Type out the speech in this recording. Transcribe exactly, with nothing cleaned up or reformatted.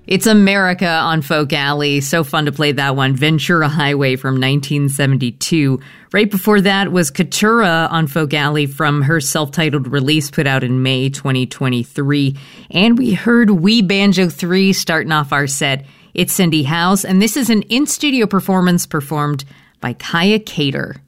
It's America on Folk Alley. So fun to play that one. Ventura Highway from nineteen seventy-two. Right before that was Katura on Folk Alley from her self-titled release put out in May twenty twenty-three. And we heard We Banjo three starting off our set. It's Cindy House, and this is an in-studio performance performed by Kaya Cater.